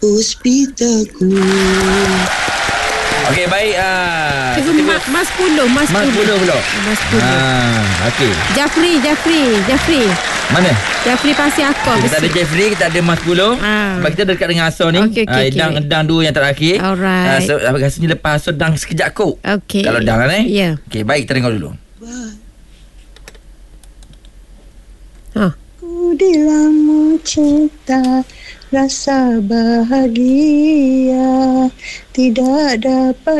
puspitaku. Okey, baik. Mas 10. Mas 10 pula. Mas 10. Okey. Jafri. Mana? Jafri Pasir Akor. Kita ada Jeffrey, kita ada Mas 10. Sebab kita dekat dengan Asor ni. Okey. Edang dua yang terakhir. Alright. So, rasanya lepas Asor dang sekejap kot. Okey. Kalau dang kan Ya. Okey, baik, kita dengar dulu. Ku dilamu cinta, rasa bahagia tidak dapat